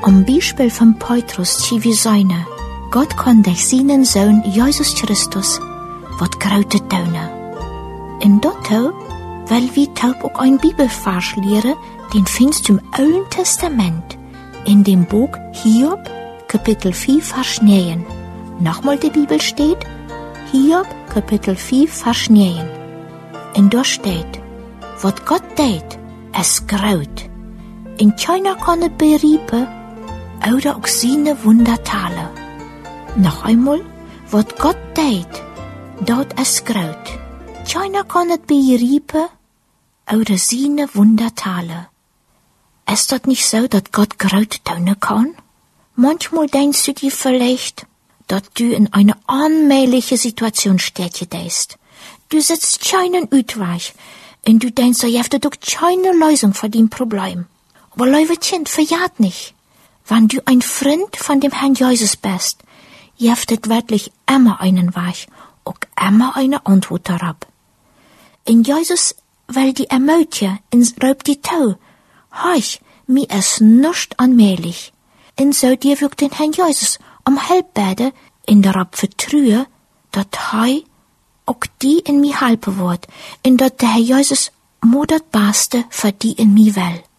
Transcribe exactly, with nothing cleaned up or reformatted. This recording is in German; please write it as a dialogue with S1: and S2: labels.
S1: Am Beispiel von Petrus zieh wir seine. Gott kann durch seinen Sohn Jesus Christus wat grote taunen. In dotto, weil wir taub auch ein Bibelvers lehren, den findest du im Alten Testament, in dem Buch Hiob, Kapitel vier, Vers neun. Nochmal die Bibel steht, Hiob, Kapitel vier, Vers neun. Und da steht, wat Gott deed, es graut. In keiner kann es beriepen, oder auch seine Wundertale. Noch einmal, wat Gott deed, dort es graut. Keiner kann es beriepen, oder seine Wundertale. Ist das nicht so, dass Gott graut tun kann? Manchmal denkst du dir vielleicht, dass du in eine allmähliche Situation stehst. Du sitzt keinen Ausweg und du denkst, du hast doch keine Lösung für dein Problem. Aber liebe Kind, verjagt nicht. Wenn du ein Freund von dem Herrn Jesus bist, hast du wirklich immer einen Weg, auch immer eine Antwort darauf. Und Jesus will die ermutigen und raubt die Tau. Heuch, mir ist nicht allmählich. Und so dir wirkt den Herrn Jesus um Hilfe beten und darauf vertrauen, dass er auch die in mir helfen wird und dass der Herr Jesus mir das Beste für die in mir will.